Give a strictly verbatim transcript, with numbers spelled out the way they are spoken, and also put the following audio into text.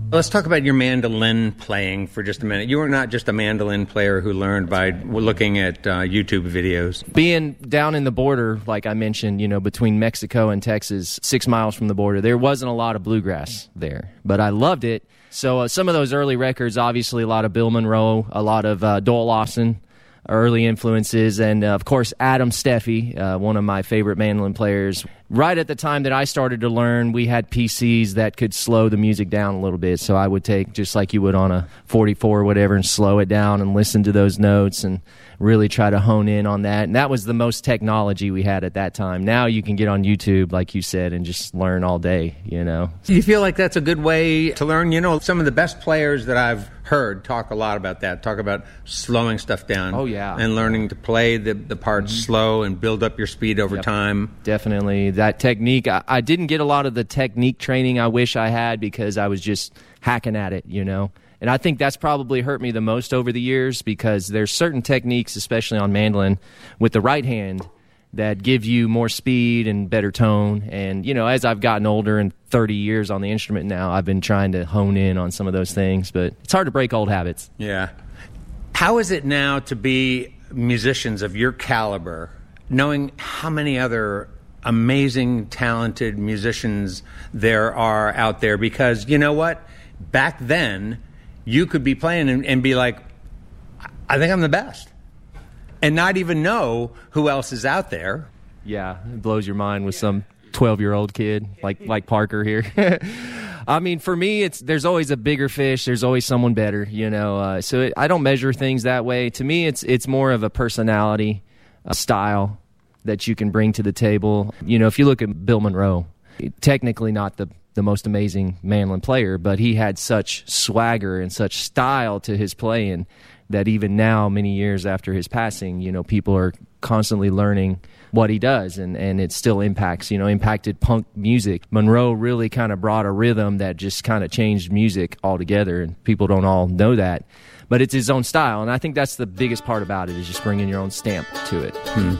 Let's talk about your mandolin playing for just a minute. You were not just a mandolin player who learned by looking at uh, YouTube videos. Being down in the border, like I mentioned, you know, between Mexico and Texas, six miles from the border, there wasn't a lot of bluegrass there, but I loved it. So uh, some of those early records, obviously a lot of Bill Monroe, a lot of uh, Doyle Lawson, early influences, and uh, of course Adam Steffi, uh, one of my favorite mandolin players. Right at the time that I started to learn, we had P Cs that could slow the music down a little bit, so I would take, just like you would on a forty-four or whatever, and slow it down and listen to those notes and really try to hone in on that. And that was the most technology we had at that time. Now you can get on YouTube, like you said, and just learn all day, you know. Do you feel like that's a good way to learn? You know, some of the best players that I've heard talk a lot about that, talk about slowing stuff down. Oh, yeah. And learning to play the, the parts mm-hmm. slow and build up your speed over yep. time. Definitely. That technique, I, I didn't get a lot of the technique training I wish I had because I was just hacking at it, you know. And I think that's probably hurt me the most over the years because there's certain techniques, especially on mandolin, with the right hand that give you more speed and better tone. And, you know, as I've gotten older and thirty years on the instrument now, I've been trying to hone in on some of those things. But it's hard to break old habits. Yeah. How is it now to be musicians of your caliber, knowing how many other amazing, talented musicians there are out there? Because, you know what? Back then, you could be playing and, and be like, I think I'm the best. And not even know who else is out there. Yeah, it blows your mind with some twelve-year-old kid like like Parker here. I mean, for me, it's there's always a bigger fish. There's always someone better, you know. Uh, so it, I don't measure things that way. To me, it's it's more of a personality, a style that you can bring to the table. You know, if you look at Bill Monroe, technically not the the most amazing mandolin player, but he had such swagger and such style to his playing that even now, many years after his passing, you know, people are constantly learning what he does, and, and it still impacts, you know, impacted punk music. Monroe really kind of brought a rhythm that just kind of changed music altogether, and people don't all know that. But it's his own style, and I think that's the biggest part about it, is just bringing your own stamp to it. Hmm.